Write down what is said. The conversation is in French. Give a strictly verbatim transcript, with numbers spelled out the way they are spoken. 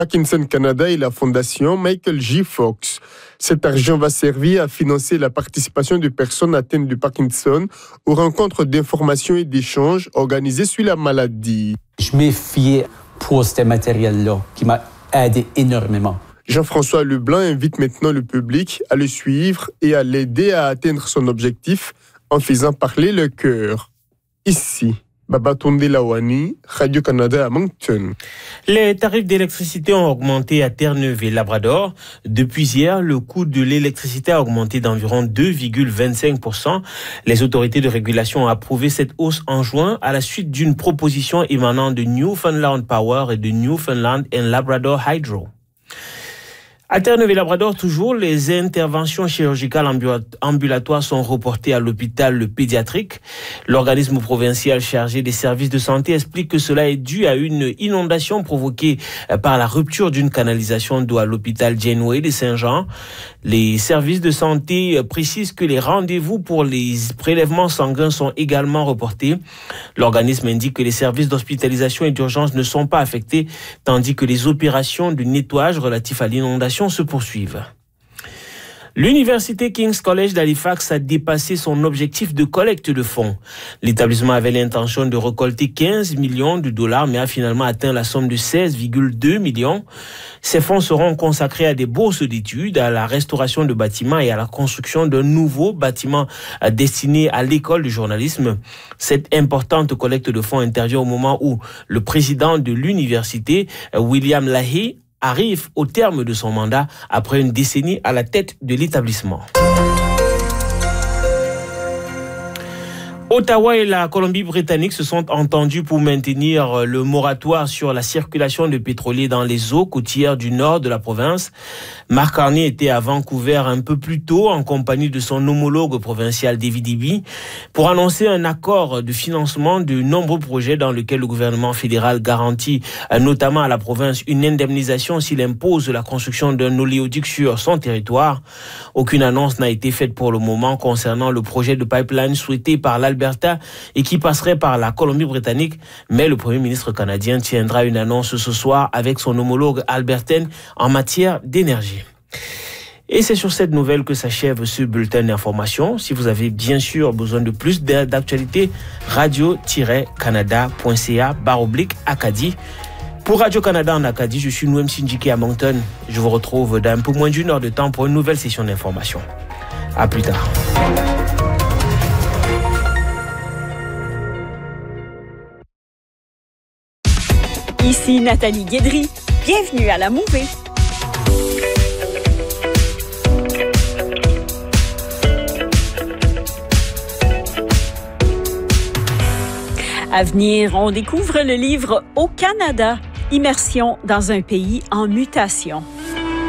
Parkinson Canada et la fondation Michael J. Fox. Cet argent va servir à financer la participation de personnes atteintes de Parkinson aux rencontres d'information et d'échanges organisées sur la maladie. Je m'ai fié pour ce matériel-là qui m'a aidé énormément. Jean-François Leblanc invite maintenant le public à le suivre et à l'aider à atteindre son objectif en faisant parler le cœur. Ici, Babatunde Lawani, Radio-Canada à Moncton. Les tarifs d'électricité ont augmenté à Terre-Neuve et Labrador. Depuis hier, le coût de l'électricité a augmenté d'environ deux virgule vingt-cinq pour cent. Les autorités de régulation ont approuvé cette hausse en juin à la suite d'une proposition émanant de Newfoundland Power et de Newfoundland and Labrador Hydro. À Terre-Neuve et Labrador, toujours, les interventions chirurgicales ambulatoires sont reportées à l'hôpital pédiatrique. L'organisme provincial chargé des services de santé explique que cela est dû à une inondation provoquée par la rupture d'une canalisation d'eau à l'hôpital Janeway de Saint-Jean. Les services de santé précisent que les rendez-vous pour les prélèvements sanguins sont également reportés. L'organisme indique que les services d'hospitalisation et d'urgence ne sont pas affectés, tandis que les opérations de nettoyage relatifs à l'inondation se poursuivent. L'université King's College d'Halifax a dépassé son objectif de collecte de fonds. L'établissement avait l'intention de récolter quinze millions de dollars, mais a finalement atteint la somme de seize virgule deux millions. Ces fonds seront consacrés à des bourses d'études, à la restauration de bâtiments et à la construction d'un nouveau bâtiment destiné à l'école de journalisme. Cette importante collecte de fonds intervient au moment où le président de l'université, William Lahey, arrive au terme de son mandat après une décennie à la tête de l'établissement. Ottawa et la Colombie-Britannique se sont entendus pour maintenir le moratoire sur la circulation de pétroliers dans les eaux côtières du nord de la province. Mark Carney était à Vancouver un peu plus tôt en compagnie de son homologue provincial David Eby pour annoncer un accord de financement de nombreux projets dans lesquels le gouvernement fédéral garantit notamment à la province une indemnisation s'il impose la construction d'un oléoduc sur son territoire. Aucune annonce n'a été faite pour le moment concernant le projet de pipeline souhaité par l'Alberta et qui passerait par la Colombie-Britannique, mais le Premier ministre canadien tiendra une annonce ce soir avec son homologue albertaine en matière d'énergie. Et c'est sur cette nouvelle que s'achève ce bulletin d'information. Si vous avez bien sûr besoin de plus d'actualités, radio tiret canada point c a barre oblique Acadie. Pour Radio-Canada en Acadie, je suis Noem Sindjiki à Moncton. Je vous retrouve dans un peu moins d'une heure de temps pour une nouvelle session d'information. À plus tard. Ici Nathalie Guédry. Bienvenue à la Mouvée. À venir, on découvre le livre Au Canada, immersion dans un pays en mutation.